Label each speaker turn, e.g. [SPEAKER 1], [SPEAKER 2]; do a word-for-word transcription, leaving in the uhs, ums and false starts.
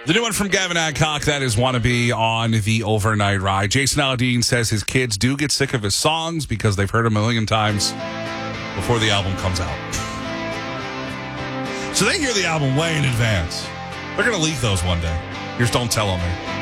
[SPEAKER 1] The new one from Gavin Adcock, that is Wannabe on the Overnight Ride. Jason Aldean says his kids do get sick of his songs because they've heard them a million times before the album comes out. So they hear the album way in advance. They're going to leak those one day. Here's Don't Tell On Me.